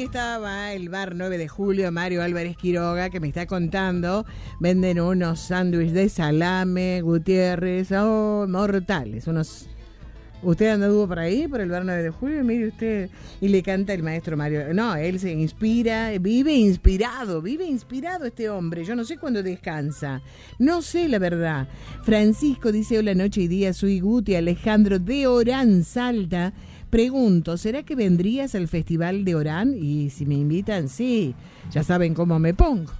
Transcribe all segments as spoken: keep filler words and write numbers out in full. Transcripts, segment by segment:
ahí estaba el bar nueve de julio, Mario Álvarez Quiroga, que me está contando, venden unos sándwiches de salame, Gutiérrez, oh, mortales, unos... Usted anduvo por ahí, por el bar nueve de julio, mire usted, y le canta el maestro Mario. No, él se inspira, vive inspirado, vive inspirado este hombre. Yo no sé cuándo descansa, no sé la verdad. Francisco dice, hola noche y día, soy Guti, Alejandro de Orán, Salta. Pregunto, ¿será que vendrías al festival de Orán? Y si me invitan, sí, ya saben cómo me pongo.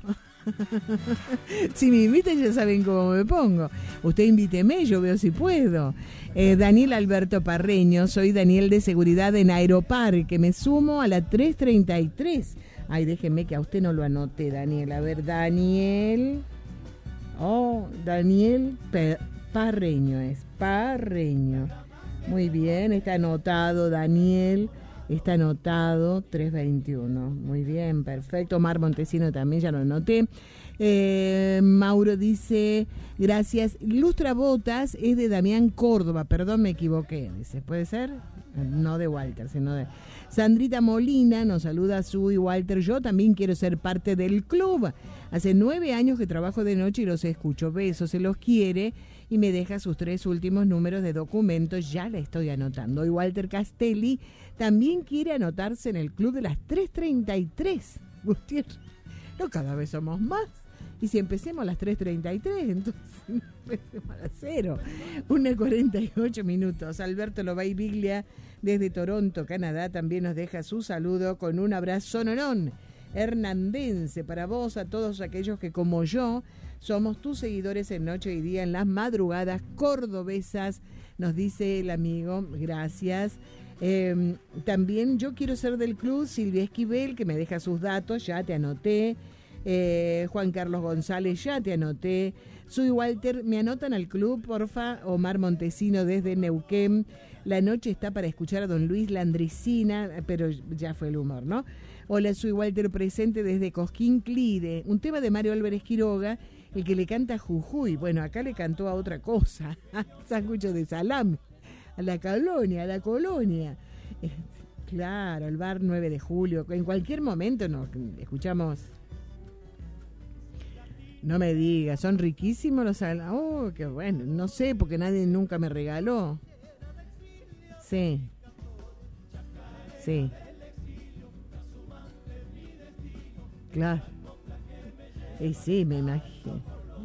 Si me invitan ya saben cómo me pongo. Usted invíteme, yo veo si puedo. eh, Daniel Alberto Parreño, soy Daniel de Seguridad en Aeroparque, me sumo a la tres treinta y tres. Ay, déjeme que a usted no lo anote, Daniel. A ver, Daniel. Oh, Daniel Pe- Parreño es, Parreño. Muy bien, está anotado, Daniel. Está anotado, tres veintiuno. Muy bien, perfecto. Omar Montesino también, ya lo anoté. Eh, Mauro dice, gracias. Lustra Botas es de Damián Córdoba, perdón, me equivoqué. Dice, ¿puede ser? No de Walter, sino de... Sandrita Molina nos saluda a Su y Walter. Yo también quiero ser parte del club. Hace nueve años que trabajo de noche y los escucho. Besos, se los quiere. Y me deja sus tres últimos números de documentos, ya la estoy anotando. Y Walter Castelli también quiere anotarse en el club de las tres treinta y tres. Gutiérrez, no, cada vez somos más. Y si empecemos a las tres treinta y tres, entonces empecemos a las cero. una cuarenta y ocho minutos. Alberto Lobay Biglia, desde Toronto, Canadá, también nos deja su saludo con un abrazo nonón hernandense para vos, a todos aquellos que como yo somos tus seguidores en noche y día en las madrugadas cordobesas, nos dice el amigo, gracias. Eh, también yo quiero ser del club, Silvia Esquivel, que me deja sus datos, ya te anoté. Eh, Juan Carlos González, ya te anoté. Soy Walter, me anotan al club, porfa. Omar Montesino desde Neuquén. La noche está para escuchar a don Luis Landricina, pero ya fue el humor, ¿no? Hola, soy Walter, presente desde Cosquín Clide. Un tema de Mario Álvarez Quiroga, el que le canta Jujuy. Bueno, acá le cantó a otra cosa. Sándwiches de salame. A la colonia, a la colonia. Eh, claro, el bar nueve de julio. En cualquier momento nos escuchamos. No me digas, son riquísimos los salames. Oh, qué bueno. No sé, porque nadie nunca me regaló. Sí. Sí. Claro. Y sí, me imagino.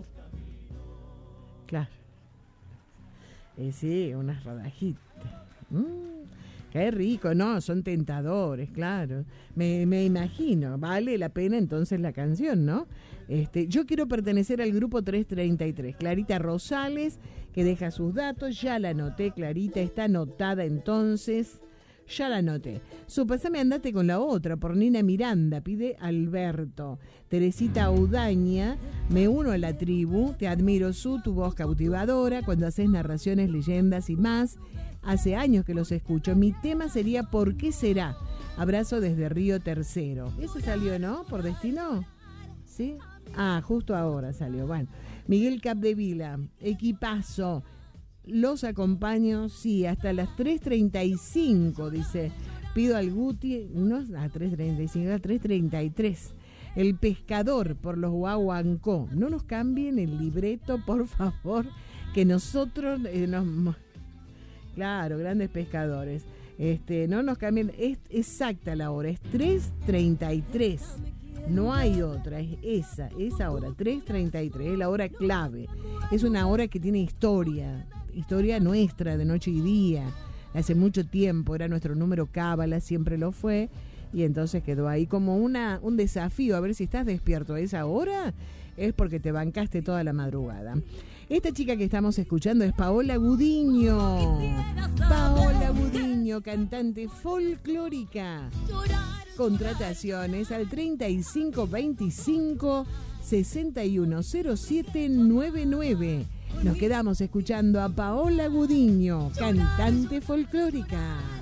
Claro. Y sí, unas rodajitas. Mmm, qué rico, no, son tentadores, claro. Me, me imagino, vale la pena entonces la canción, ¿no? Este, yo quiero pertenecer al grupo tres treinta y tres. Clarita Rosales, que deja sus datos, ya la anoté, Clarita, está anotada entonces. Ya la anoté. Su pasame andate con la otra, por Nina Miranda, pide Alberto. Teresita Audaña, me uno a la tribu, te admiro su, tu voz cautivadora, cuando haces narraciones, leyendas y más. Hace años que los escucho. Mi tema sería ¿por qué será? Abrazo desde Río Tercero. Ese salió, ¿no? ¿Por destino? ¿Sí? Ah, justo ahora salió. Bueno, Miguel Capdevila, equipazo. Los acompaño, sí, hasta las tres treinta y cinco, dice. Pido al Guti, no a tres treinta y cinco, a tres treinta y tres. El pescador por los Guaguancó. No nos cambien el libreto, por favor, que nosotros eh, nos... Claro, grandes pescadores. Este, no nos cambien, es exacta la hora, es tres treinta y tres. No hay otra, es esa, esa hora, tres treinta y tres, es la hora clave. Es una hora que tiene historia. Historia nuestra de noche y día, hace mucho tiempo, era nuestro número cábala, siempre lo fue, y entonces quedó ahí como una un desafío, a ver si estás despierto a esa hora, es porque te bancaste toda la madrugada. Esta chica que estamos escuchando es Paola Gudiño, Paola Gudiño, cantante folclórica. Contrataciones al treinta y cinco veinticinco sesenta y uno cero siete noventa y nueve. Nos quedamos escuchando a Paola Gudiño, cantante folclórica.